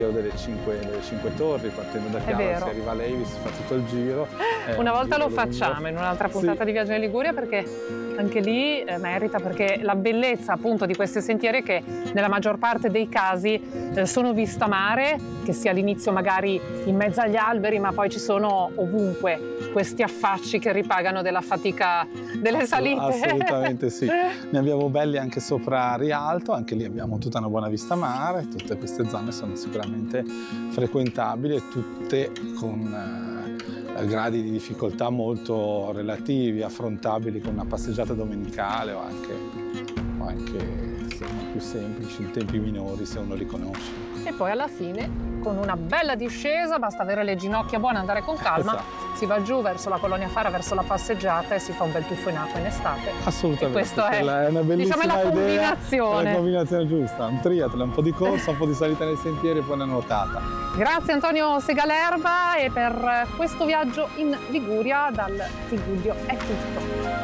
delle cinque torri, partendo da Chiavari si arriva a Levi, si fa tutto il giro. Una volta lo lungo. facciamo in un'altra puntata di Viaggio in Liguria, perché anche lì merita, perché la bellezza appunto di questi sentieri è che nella maggior parte dei casi sono vista mare, che sia all'inizio magari in mezzo agli alberi, ma poi ci sono ovunque questi affacci che ripagano della fatica delle salite. Assolutamente sì. Ne abbiamo belli anche sopra Rialto, anche lì abbiamo tutta una buona vista mare, tutte queste zone sono sicuramente frequentabili e tutte con gradi di difficoltà molto relativi, affrontabili con una passeggiata domenicale o anche più semplici, in tempi minori se uno li conosce. E poi alla fine, con una bella discesa, basta avere le ginocchia buone, andare con calma, esatto. Si va giù verso la Colonia Fara, verso la passeggiata e si fa un bel tuffo in acqua in estate. Assolutamente. E questo è una bellissima la idea, combinazione. È la combinazione giusta, un triathlon, un po' di corsa, un po' di salita nei sentieri e poi una nuotata. Grazie Antonio Segalerba, e per questo viaggio in Liguria dal Tigullio è tutto.